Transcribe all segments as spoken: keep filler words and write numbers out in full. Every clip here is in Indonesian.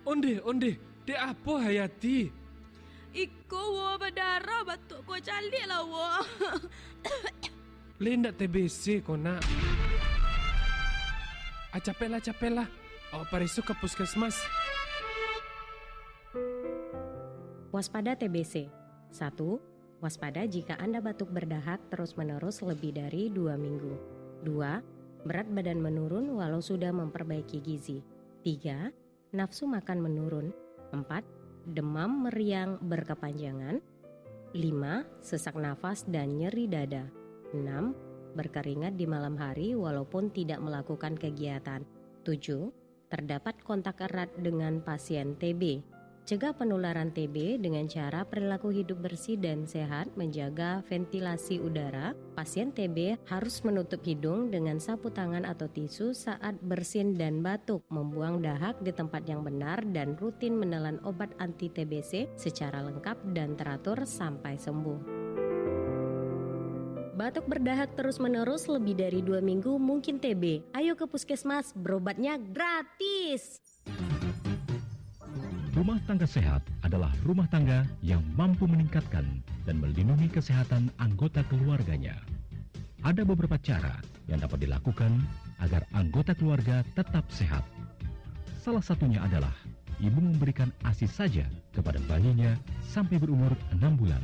Onde, onde, de apa Hayati? Iko wo berdarah batuk ko calik lah wo. Lendak T B C kau nak. Ah, capek lah, capek lah. Oh, parisuk ke puskesmas. Waspada T B C. satu. Waspada jika Anda batuk berdahak terus-menerus lebih dari dua minggu. dua. Berat badan menurun walau sudah memperbaiki gizi. tiga. Nafsu makan menurun. empat. Demam meriang berkepanjangan. lima. Sesak nafas dan nyeri dada. enam. Berkeringat di malam hari walaupun tidak melakukan kegiatan. tujuh. Terdapat kontak erat dengan pasien T B. Cegah penularan T B dengan cara perilaku hidup bersih dan sehat, menjaga ventilasi udara. Pasien T B harus menutup hidung dengan sapu tangan atau tisu saat bersin dan batuk, membuang dahak di tempat yang benar, dan rutin menelan obat anti T B C secara lengkap dan teratur sampai sembuh. Batuk berdahak terus-menerus lebih dari dua minggu mungkin T B. Ayo ke puskesmas, berobatnya gratis. Rumah tangga sehat adalah rumah tangga yang mampu meningkatkan dan melindungi kesehatan anggota keluarganya. Ada beberapa cara yang dapat dilakukan agar anggota keluarga tetap sehat. Salah satunya adalah ibu memberikan ASI saja kepada bayinya sampai berumur enam bulan.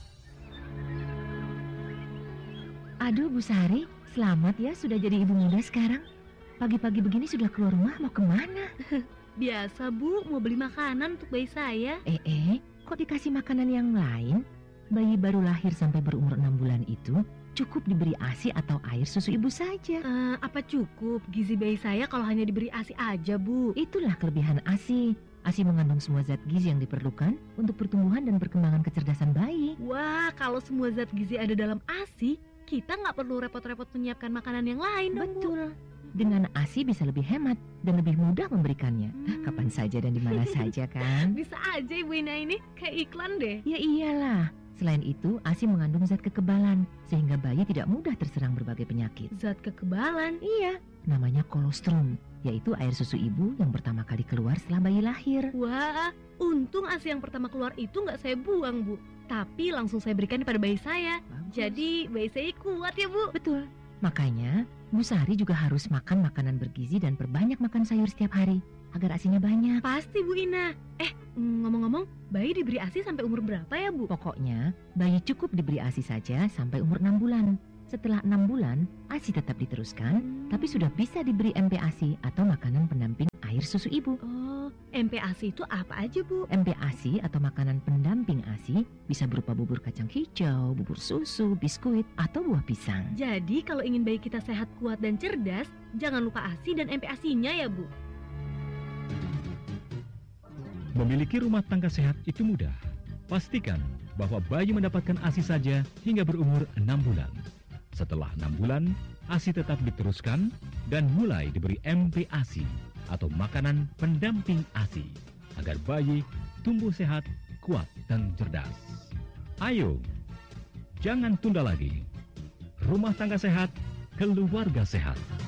Aduh Bu Sari, selamat ya sudah jadi ibu muda sekarang. Pagi-pagi begini sudah keluar rumah, mau kemana? Biasa Bu, mau beli makanan untuk bayi saya. Eh, eh, kok dikasih makanan yang lain? Bayi baru lahir sampai berumur enam bulan itu cukup diberi ASI atau air susu ibu saja. Uh, apa cukup gizi bayi saya kalau hanya diberi ASI aja Bu? Itulah kelebihan ASI. ASI mengandung semua zat gizi yang diperlukan untuk pertumbuhan dan perkembangan kecerdasan bayi. Wah, kalau semua zat gizi ada dalam ASI, kita nggak perlu repot-repot menyiapkan makanan yang lain dong, Bu. Betul. Dengan ASI bisa lebih hemat dan lebih mudah memberikannya. Hmm. Kapan saja dan di mana saja kan? Bisa aja Ibu Ina ini kayak iklan deh. Ya iyalah. Selain itu, ASI mengandung zat kekebalan sehingga bayi tidak mudah terserang berbagai penyakit. Zat kekebalan? Iya, namanya kolostrum, yaitu air susu ibu yang pertama kali keluar setelah bayi lahir. Wah, untung ASI yang pertama keluar itu nggak saya buang Bu, tapi langsung saya berikan kepada bayi saya. Bagus. Jadi bayi saya kuat ya Bu. Betul. Makanya Bu Sari juga harus makan makanan bergizi dan perbanyak makan sayur setiap hari agar ASINya banyak. Pasti Bu Ina. Eh, ngomong-ngomong, bayi diberi ASI sampai umur berapa ya Bu? Pokoknya bayi cukup diberi ASI saja sampai umur enam bulan. Setelah enam bulan, ASI tetap diteruskan, hmm. tapi sudah bisa diberi M P ASI atau makanan pendamping air susu ibu. Oh, M P ASI itu apa aja Bu? M P ASI atau makanan pendamping ASI bisa berupa bubur kacang hijau, bubur susu, biskuit, atau buah pisang. Jadi kalau ingin bayi kita sehat, kuat, dan cerdas, jangan lupa ASI dan M P ASI-nya ya Bu. Memiliki rumah tangga sehat itu mudah. Pastikan bahwa bayi mendapatkan ASI saja hingga berumur enam bulan. Setelah enam bulan, ASI tetap diteruskan dan mulai diberi M P ASI atau makanan pendamping ASI agar bayi tumbuh sehat, kuat, dan cerdas. Ayo, jangan tunda lagi. Rumah tangga sehat, keluarga sehat.